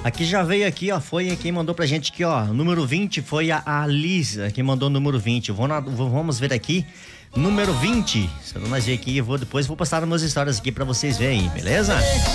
Aqui já veio aqui, ó, foi quem mandou pra gente aqui, ó, número 20 foi a Lisa, que mandou o número 20. Vamos ver aqui, número 20. Se eu não mais ver aqui, depois vou postar nas minhas histórias aqui pra vocês verem, beleza?